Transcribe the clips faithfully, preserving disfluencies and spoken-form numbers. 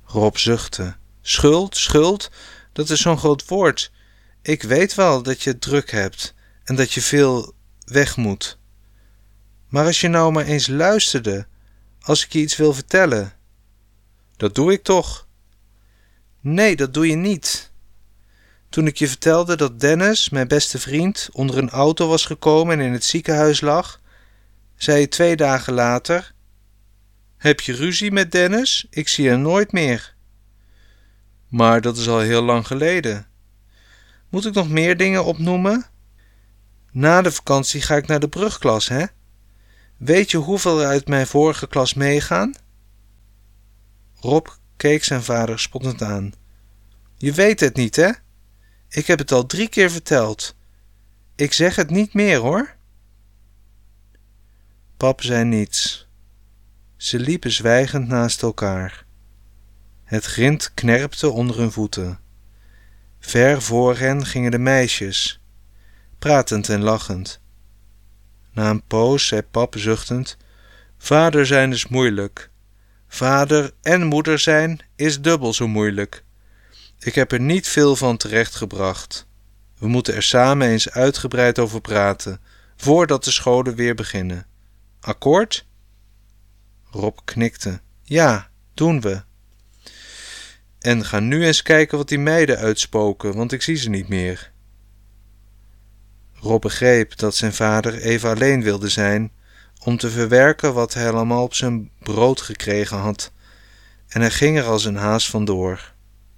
Rob zuchtte. Schuld, schuld, dat is zo'n groot woord. Ik weet wel dat je het druk hebt en dat je veel weg moet. Maar als je nou maar eens luisterde, als ik je iets wil vertellen. Dat doe ik toch? Nee, dat doe je niet. Toen ik je vertelde dat Dennis, mijn beste vriend, onder een auto was gekomen en in het ziekenhuis lag, zei je twee dagen later: heb je ruzie met Dennis? Ik zie hem nooit meer. Maar dat is al heel lang geleden. Moet ik nog meer dingen opnoemen? Na de vakantie ga ik naar de brugklas, hè? Weet je hoeveel er uit mijn vorige klas meegaan? Rob keek zijn vader spottend aan. Je weet het niet, hè? Ik heb het al drie keer verteld. Ik zeg het niet meer, hoor. Pap zei niets. Ze liepen zwijgend naast elkaar. Het grind knerpte onder hun voeten. Ver voor hen gingen de meisjes, pratend en lachend. Na een poos zei pap zuchtend: vader zijn is moeilijk. Vader en moeder zijn is dubbel zo moeilijk. Ik heb er niet veel van terechtgebracht. We moeten er samen eens uitgebreid over praten, voordat de scholen weer beginnen. Akkoord? Rob knikte. Ja, doen we. En ga nu eens kijken wat die meiden uitspoken, want ik zie ze niet meer. Rob begreep dat zijn vader even alleen wilde zijn om te verwerken wat hij allemaal op zijn brood gekregen had, en hij ging er als een haas vandoor.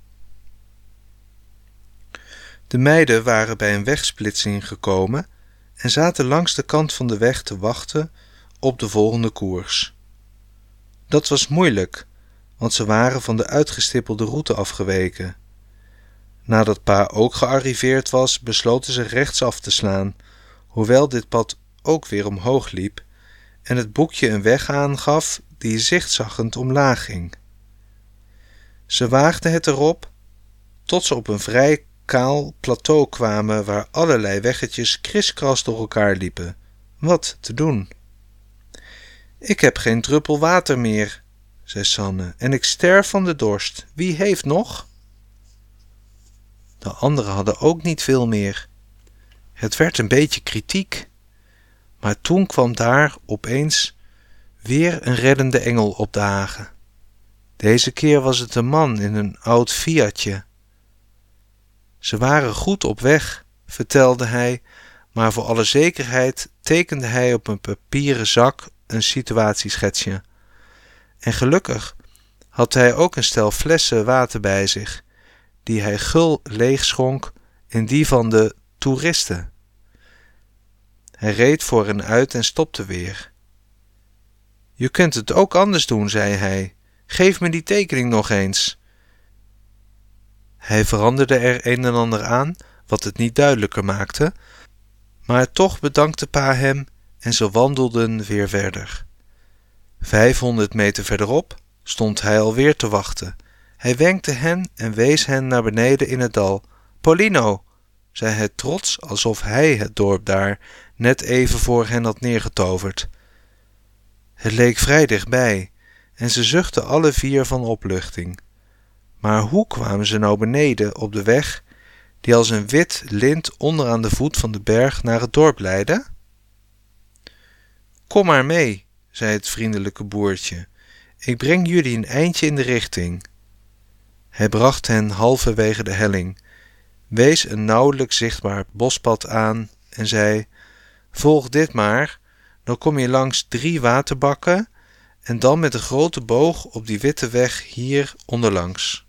De meiden waren bij een wegsplitsing gekomen en zaten langs de kant van de weg te wachten op de volgende koers. Dat was moeilijk, want ze waren van de uitgestippelde route afgeweken. Nadat pa ook gearriveerd was, besloten ze rechtsaf te slaan, hoewel dit pad ook weer omhoog liep en het boekje een weg aangaf die zichtzaggend omlaag ging. Ze waagden het erop tot ze op een vrij kaal plateau kwamen waar allerlei weggetjes kriskras door elkaar liepen. Wat te doen? Ik heb geen druppel water meer, zei Sanne, en ik sterf van de dorst. Wie heeft nog? De anderen hadden ook niet veel meer. Het werd een beetje kritiek. Maar toen kwam daar opeens weer een reddende engel opdagen. Deze keer was het een man in een oud Fiatje. Ze waren goed op weg, vertelde hij, maar voor alle zekerheid tekende hij op een papieren zak een situatieschetsje. En gelukkig had hij ook een stel flessen water bij zich, die hij gul leegschonk in die van de toeristen. Hij reed voor hen uit en stopte weer. Je kunt het ook anders doen, zei hij. Geef me die tekening nog eens. Hij veranderde er een en ander aan, wat het niet duidelijker maakte, maar toch bedankte pa hem en ze wandelden weer verder. Vijfhonderd meter verderop stond hij alweer te wachten. Hij wenkte hen en wees hen naar beneden in het dal. Paulino, zei hij trots, alsof hij het dorp daar net even voor hen had neergetoverd. Het leek vrij dichtbij en ze zuchtten alle vier van opluchting. Maar hoe kwamen ze nou beneden op de weg die als een wit lint onderaan de voet van de berg naar het dorp leidde? Kom maar mee, zei het vriendelijke boertje. Ik breng jullie een eindje in de richting. Hij bracht hen halverwege de helling, wees een nauwelijks zichtbaar bospad aan en zei: volg dit maar, dan kom je langs drie waterbakken en dan met een grote boog op die witte weg hier onderlangs.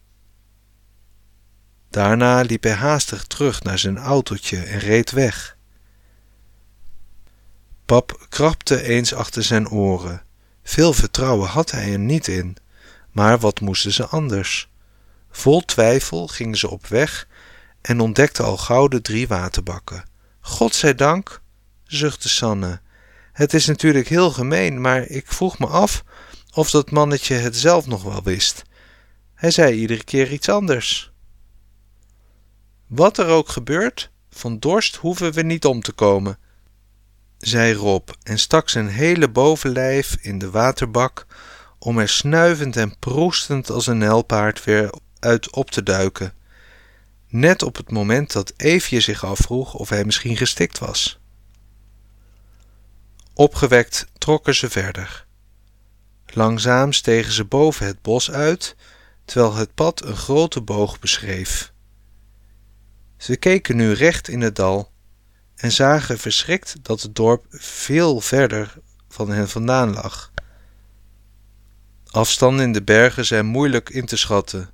Daarna liep hij haastig terug naar zijn autootje en reed weg. Pap krabde eens achter zijn oren. Veel vertrouwen had hij er niet in, maar wat moesten ze anders? Vol twijfel gingen ze op weg en ontdekten al gauw de drie waterbakken. Godzijdank, zuchtte Sanne. Het is natuurlijk heel gemeen, maar ik vroeg me af of dat mannetje het zelf nog wel wist. Hij zei iedere keer iets anders. Wat er ook gebeurt, van dorst hoeven we niet om te komen, zei Rob en stak zijn hele bovenlijf in de waterbak om er snuivend en proestend als een nijlpaard weer uit op te duiken, net op het moment dat Eefje zich afvroeg of hij misschien gestikt was. Opgewekt trokken ze verder. Langzaam stegen ze boven het bos uit, terwijl het pad een grote boog beschreef. Ze keken nu recht in het dal en zagen verschrikt dat het dorp veel verder van hen vandaan lag. Afstanden in de bergen zijn moeilijk in te schatten,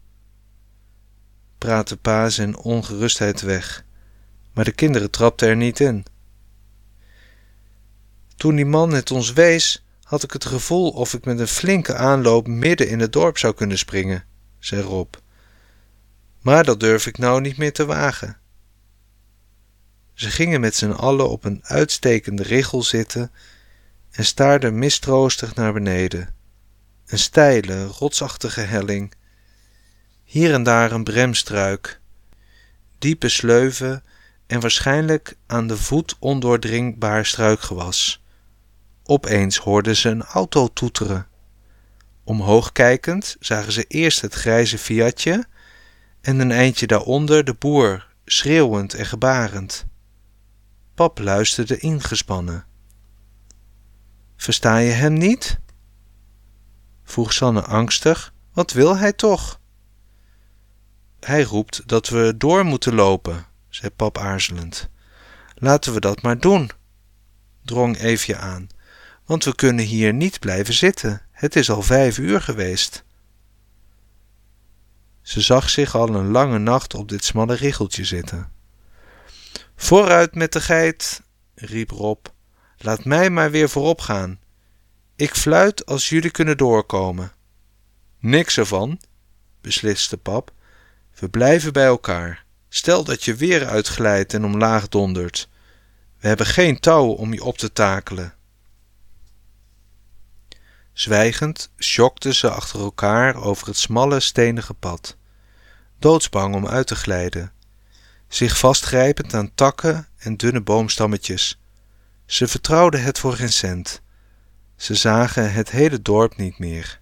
praatte pa zijn ongerustheid weg, maar de kinderen trapten er niet in. Toen die man het ons wees, had ik het gevoel of ik met een flinke aanloop midden in het dorp zou kunnen springen, zei Rob. Maar dat durf ik nou niet meer te wagen. Ze gingen met z'n allen op een uitstekende richel zitten en staarden mistroostig naar beneden. Een steile, rotsachtige helling. Hier en daar een bremstruik. Diepe sleuven en waarschijnlijk aan de voet ondoordringbaar struikgewas. Opeens hoorden ze een auto toeteren. Omhoog kijkend zagen ze eerst het grijze Fiatje en een eindje daaronder de boer, schreeuwend en gebarend. Pap luisterde ingespannen. Versta je hem niet? Vroeg Sanne angstig. Wat wil hij toch? Hij roept dat we door moeten lopen, zei pap aarzelend. Laten we dat maar doen, drong Eefje aan, want we kunnen hier niet blijven zitten. Het is al vijf uur geweest. Ze zag zich al een lange nacht op dit smalle richeltje zitten. Vooruit met de geit, riep Rob. Laat mij maar weer voorop gaan. Ik fluit als jullie kunnen doorkomen. Niks ervan, besliste pap. We blijven bij elkaar. Stel dat je weer uitglijdt en omlaag dondert. We hebben geen touw om je op te takelen. Zwijgend sjokten ze achter elkaar over het smalle stenige pad, doodsbang om uit te glijden, zich vastgrijpend aan takken en dunne boomstammetjes. Ze vertrouwden het voor geen cent. Ze zagen het hele dorp niet meer.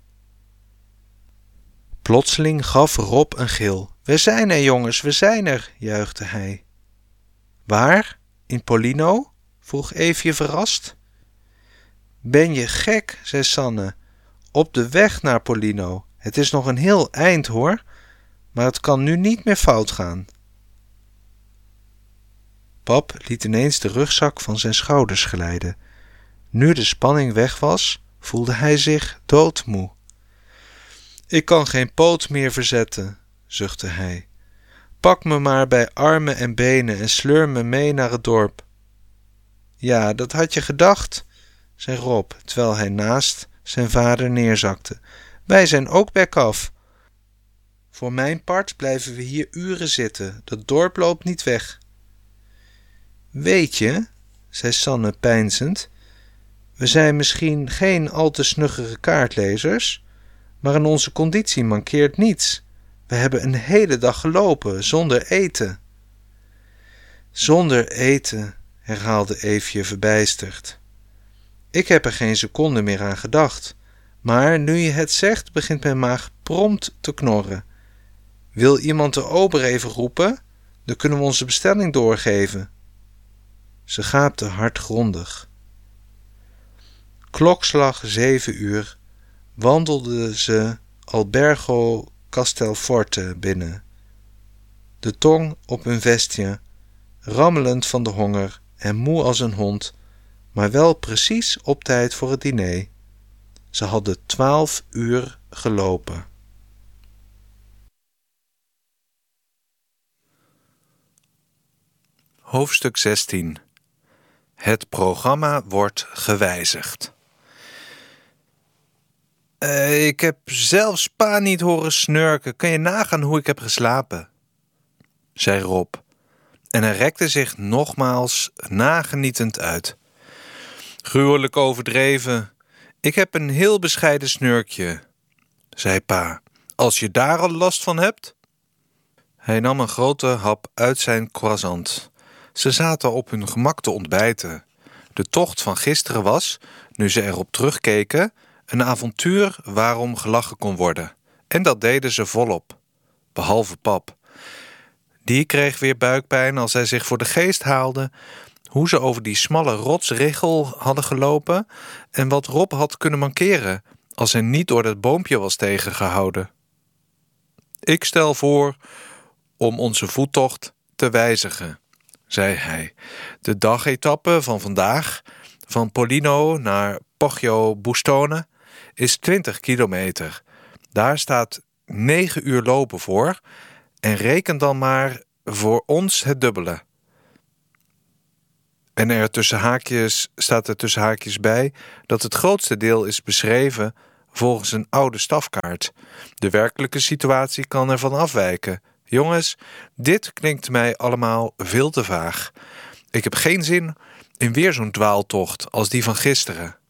Plotseling gaf Rob een gil. We zijn er, jongens, we zijn er, juichte hij. Waar? In Polino? Vroeg Eefje verrast. Ben je gek, zei Sanne. Op de weg naar Polino. Het is nog een heel eind, hoor, maar het kan nu niet meer fout gaan. Pap liet ineens de rugzak van zijn schouders glijden. Nu de spanning weg was, voelde hij zich doodmoe. Ik kan geen poot meer verzetten, zuchtte hij. Pak me maar bij armen en benen en sleur me mee naar het dorp. Ja, dat had je gedacht, zei Rob, terwijl hij naast zijn vader neerzakte. Wij zijn ook bekaf. Voor mijn part blijven we hier uren zitten. Dat dorp loopt niet weg. Weet je, zei Sanne peinzend, we zijn misschien geen al te snuggere kaartlezers, maar aan onze conditie mankeert niets. We hebben een hele dag gelopen, zonder eten. Zonder eten, herhaalde Eefje verbijsterd. Ik heb er geen seconde meer aan gedacht, maar nu je het zegt, begint mijn maag prompt te knorren. Wil iemand de ober even roepen? Dan kunnen we onze bestelling doorgeven. Ze gaapte hardgrondig. Klokslag zeven uur wandelden ze Albergo Castelforte binnen, de tong op hun vestje, rammelend van de honger en moe als een hond, maar wel precies op tijd voor het diner. Ze hadden twaalf uur gelopen. Hoofdstuk zestien. Het programma wordt gewijzigd. Uh, ik heb zelfs pa niet horen snurken. Kan je nagaan hoe ik heb geslapen? Zei Rob. En hij rekte zich nogmaals nagenietend uit. Gruwelijk overdreven. Ik heb een heel bescheiden snurkje, zei pa. Als je daar al last van hebt? Hij nam een grote hap uit zijn croissant. Ze zaten op hun gemak te ontbijten. De tocht van gisteren was, nu ze erop terugkeken, Een avontuur waarom gelachen kon worden. En dat deden ze volop. Behalve pap. Die kreeg weer buikpijn als hij zich voor de geest haalde hoe ze over die smalle rotsriggel hadden gelopen en wat Rob had kunnen mankeren als hij niet door dat boompje was tegengehouden. Ik stel voor om onze voettocht te wijzigen, zei hij. De dagetappe van vandaag, van Pollino naar Poggio Bustone, is twintig kilometer. Daar staat negen uur lopen voor en reken dan maar voor ons het dubbele. En er tussen haakjes staat er tussen haakjes bij dat het grootste deel is beschreven volgens een oude stafkaart. De werkelijke situatie kan ervan afwijken. Jongens, dit klinkt mij allemaal veel te vaag. Ik heb geen zin in weer zo'n dwaaltocht als die van gisteren.